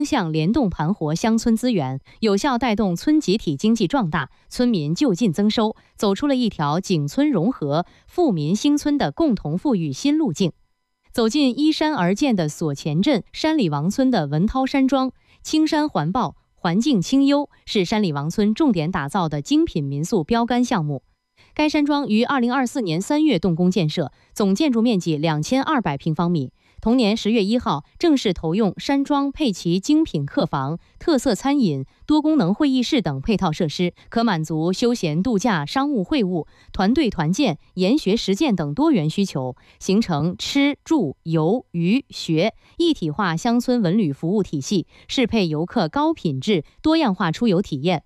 向联动盘活乡村资源，有效带动村集体经济壮大，村民就近增收，走出了一条井村融合、富民兴村的共同富裕新路径。走进依山而建的所前镇山里王村的文涛山庄，青山环抱，环境清幽，是山里王村重点打造的精品民宿标杆项目。该山庄于2024年3月动工建设，总建筑面积2200平方米。同年10月1号，正式投用山庄配齐精品客房、特色餐饮、多功能会议室等配套设施，可满足休闲度假、商务会晤、团队团建、研学实践等多元需求，形成吃住游娱学一体化乡村文旅服务体系，适配游客高品质多样化出游体验。